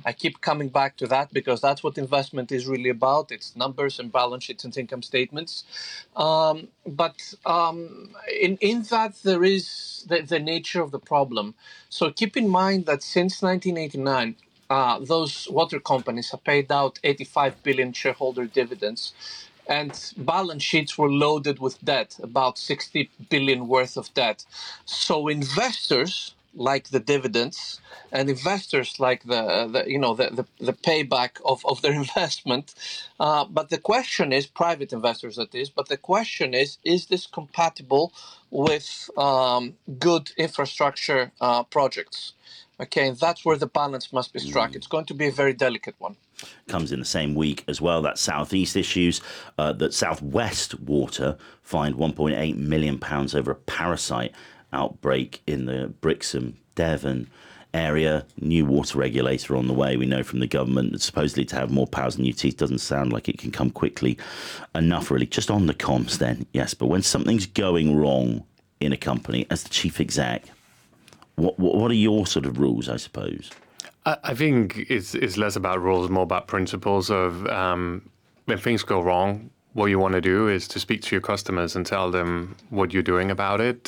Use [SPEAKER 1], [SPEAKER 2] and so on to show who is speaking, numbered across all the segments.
[SPEAKER 1] I keep coming back to that because that's what investment is really about. It's numbers and balance sheets and income statements. But in that, there is the nature of the problem. So keep in mind that since 1989, those water companies have paid out 85 billion shareholder dividends, and balance sheets were loaded with debt, about 60 billion worth of debt. So investors like the dividends, and investors like the payback of their investment. But the question is, private investors that is, but the question is this compatible with good infrastructure projects? Okay, and that's where the balance must be struck. It's going to be a very delicate one.
[SPEAKER 2] Comes in the same week as well. That Southeast issues, that Southwest Water fined £1.8 million over a parasite outbreak in the Brixham, Devon area. New water regulator on the way. We know from the government that supposedly to have more powers than UT. Doesn't sound like it can come quickly enough, really. Just on the comms then, yes. But when something's going wrong in a company, as the chief exec, what are your sort of rules, I suppose?
[SPEAKER 3] I think it's less about rules, more about principles of when things go wrong, what you want to do is to speak to your customers and tell them what you're doing about it.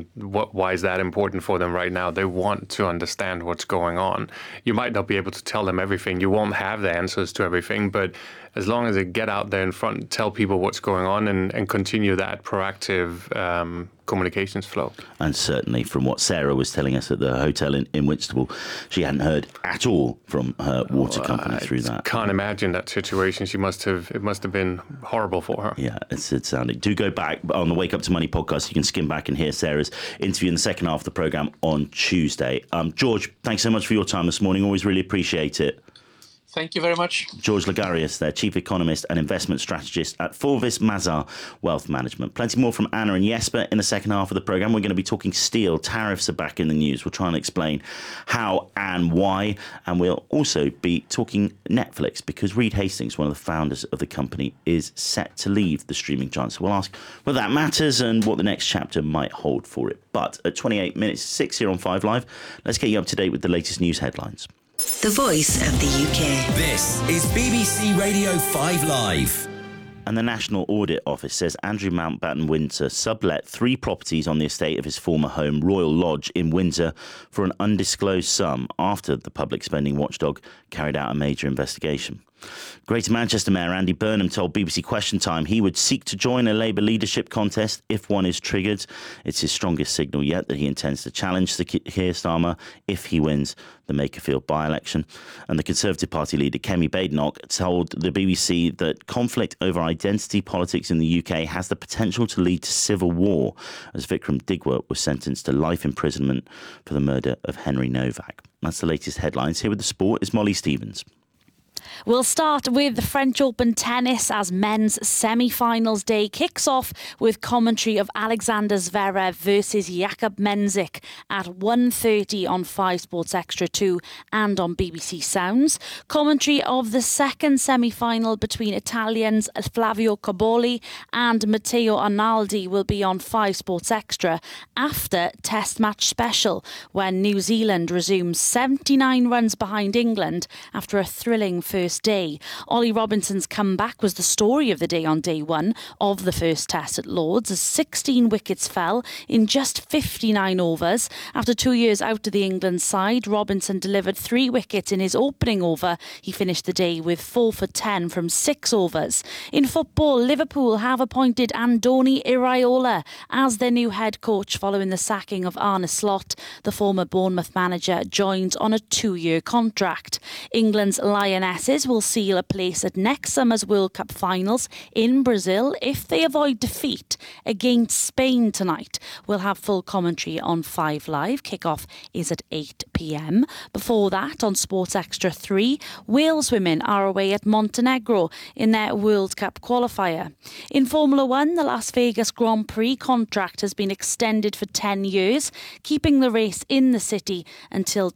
[SPEAKER 3] Why is that important for them right now? They want to understand what's going on. You might not be able to tell them everything. You won't have the answers to everything, but as long as they get out there in front, tell people what's going on and continue that proactive communications flow.
[SPEAKER 2] And certainly from what Sarah was telling us at the hotel in Whitstable, she hadn't heard at all from her water company through that.
[SPEAKER 3] I can't imagine that situation. It must have been horrible for her.
[SPEAKER 2] Yeah, it sounded. Do go back on the Wake Up to Money podcast. You can skim back and hear Sarah's interview in the second half of the programme on Tuesday. George, thanks so much for your time this morning. Always really appreciate it.
[SPEAKER 1] Thank you very much.
[SPEAKER 2] George Lagarius, their chief economist and investment strategist at Forvis Mazars Wealth Management. Plenty more from Anna and Jesper in the second half of the programme. We're going to be talking steel. Tariffs are back in the news. We'll try and explain how and why. And we'll also be talking Netflix because Reed Hastings, one of the founders of the company, is set to leave the streaming giant. So we'll ask whether that matters and what the next chapter might hold for it. But at 28 minutes 6 here on 5 Live, let's get you up to date with the latest news headlines.
[SPEAKER 4] The Voice of the UK.
[SPEAKER 5] This is BBC Radio 5 Live.
[SPEAKER 2] And the National Audit Office says Andrew Mountbatten Windsor sublet 3 properties on the estate of his former home, Royal Lodge in Windsor, for an undisclosed sum after the public spending watchdog carried out a major investigation. Greater Manchester Mayor Andy Burnham told BBC Question Time he would seek to join a Labour leadership contest if one is triggered. It's his strongest signal yet that he intends to challenge Sir Keir Starmer if he wins the Makerfield by-election. And the Conservative Party leader Kemi Badenoch told the BBC that conflict over identity politics in the UK has the potential to lead to civil war, as Vikram Digwa was sentenced to life imprisonment for the murder of Henry Novak. That's the latest headlines. Here with the sport is Molly Stevens.
[SPEAKER 6] We'll start with the French Open tennis as men's semi-finals day kicks off with commentary of Alexander Zverev versus Jakub Mensik at 1:30 on 5 Sports Extra 2 and on BBC Sounds. Commentary of the second semi-final between Italians Flavio Cobolli and Matteo Arnaldi will be on 5 Sports Extra after Test Match Special, when New Zealand resumes 79 runs behind England after a thrilling first day. Ollie Robinson's comeback was the story of the day on day one of the first test at Lords, as 16 wickets fell in just 59 overs. After 2 years out of the England side, Robinson delivered 3 wickets in his opening over. He finished the day with 4 for 10 from 6 overs. In football, Liverpool have appointed Andoni Iraola as their new head coach following the sacking of Arne Slot. The former Bournemouth manager joins on a 2-year contract. England's Lionesses will seal a place at next summer's World Cup finals in Brazil if they avoid defeat against Spain tonight. We'll have full commentary on 5 Live. Kickoff is at 8 p.m. Before that, on Sports Extra 3, Wales women are away at Montenegro in their World Cup qualifier. In Formula 1, the Las Vegas Grand Prix contract has been extended for 10 years, keeping the race in the city until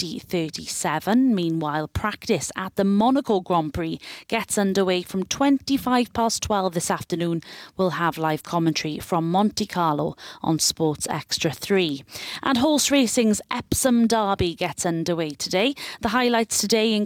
[SPEAKER 6] 2037. Meanwhile, practice at the Monaco Grand Prix gets underway from 12:25 this afternoon. We'll have live commentary from Monte Carlo on Sports Extra 3. And horse racing's Epsom Derby gets underway today. The highlights today include